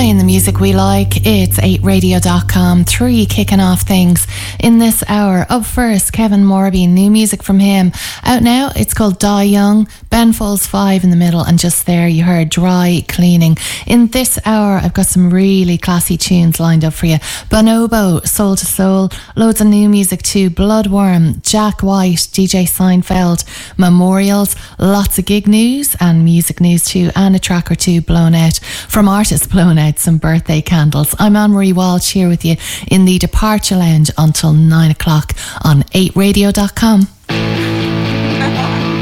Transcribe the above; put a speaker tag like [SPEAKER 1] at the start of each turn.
[SPEAKER 1] Playing the music we like, it's 8radio.com, 3 kicking off things in this hour. Up first, Kevin Morby, new music from him. Out now, it's called Die Young, Ben Folds 5 in the middle, and just there you heard Dry Cleaning. In this hour, I've got some really classy tunes lined up for you. Bonobo, Soul to Soul, loads of new music too. Bloodworm, Jack White, DJ Seinfeld, Memorials, lots of gig news and music news too, and a track or two blown out from artists blowing out some birthday candles. I'm Anne-Marie Walsh here with you in the Departure Lounge until 9 o'clock on 8radio.com.